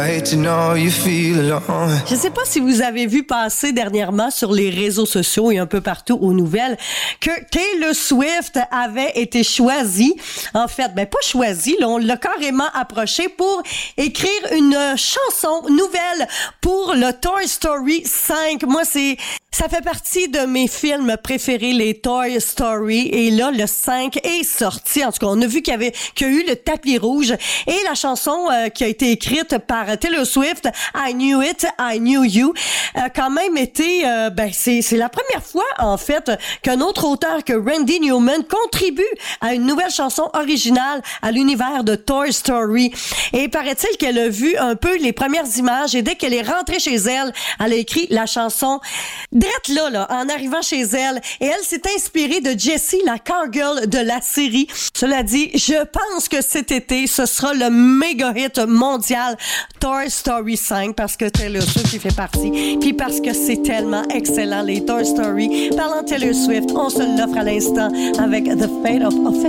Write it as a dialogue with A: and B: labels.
A: Je ne sais pas si vous avez vu passer dernièrement sur les réseaux sociaux et un peu partout aux nouvelles que Taylor Swift avait été choisie. En fait, pas choisie, là, on l'a carrément approchée pour écrire une chanson nouvelle pour le Toy Story 5. Moi, ça fait partie de mes films préférés, les Toy Story. Et là, le 5 est sorti. En tout cas, on a vu qu'il y a eu le tapis rouge. Et la chanson qui a été écrite par Taylor Swift, I Knew It, I Knew You, a quand même été... c'est la première fois, en fait, qu'un autre auteur que Randy Newman contribue à une nouvelle chanson originale à l'univers de Toy Story. Et paraît-il qu'elle a vu un peu les premières images et dès qu'elle est rentrée chez elle, elle a écrit la chanson drette là, en arrivant chez elle. Et elle s'est inspirée de Jessie, la cowgirl de la série. Cela dit, je pense que cet été, ce sera le méga hit mondial Toy Story 5 parce que Taylor Swift y fait partie. Puis parce que c'est tellement excellent, les Toy Story. Parlant de Taylor Swift, on se l'offre à l'instant avec The Fate of Ophelia.